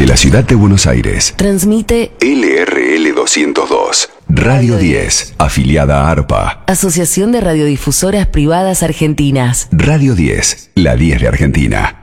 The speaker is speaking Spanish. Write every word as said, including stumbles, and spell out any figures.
Desde la ciudad de Buenos Aires, transmite L R L doscientos dos, Radio diez, afiliada a ARPA. Asociación de Radiodifusoras Privadas Argentinas. Radio diez, la diez de Argentina.